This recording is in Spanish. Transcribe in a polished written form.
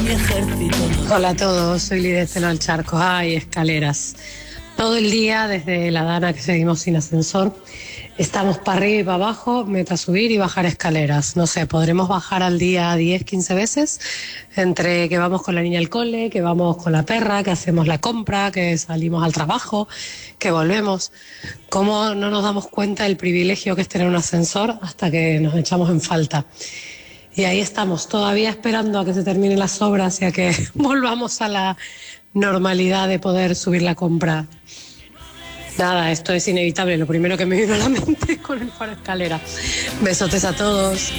Hola a todos, soy Lidia Celo del Charco. Ay, escaleras. Todo el día, desde la Dana, que seguimos sin ascensor, estamos para arriba y para abajo, meta subir y bajar escaleras. No sé, podremos bajar al día 10, 15 veces, entre que vamos con la niña al cole, que vamos con la perra, que hacemos la compra, que salimos al trabajo, que volvemos. ¿Cómo no nos damos cuenta del privilegio que es tener un ascensor hasta que nos echamos en falta? Y ahí estamos, todavía esperando a que se terminen las obras y a que volvamos a la normalidad de poder subir la compra. Nada, esto es inevitable. Lo primero que me vino a la mente con el para escalera. Besotes a todos.